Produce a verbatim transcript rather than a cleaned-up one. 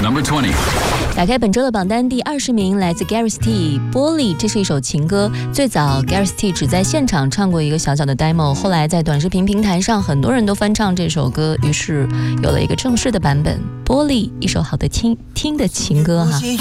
Number twenty. 打开本周的榜单，第二十名来自 Gareth T， 玻璃。这是一首情歌，最早 Gareth T 只在现场唱过一个小小的 demo， 后来在短视频平台上很多人都翻唱这首歌，于是有了一个正式的版本。玻璃，一首好的听听的情歌哈。